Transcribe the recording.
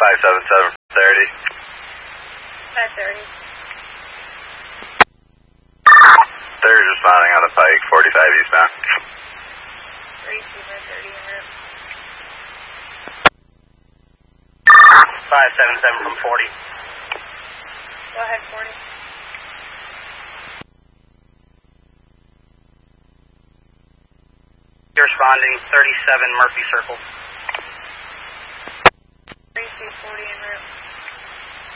577 30. 530. Third responding on the Pike, 45 eastbound. 32530 en route. 577 from 40. Go ahead, 40. You're responding 37 Murphy Circle. 3240 en route.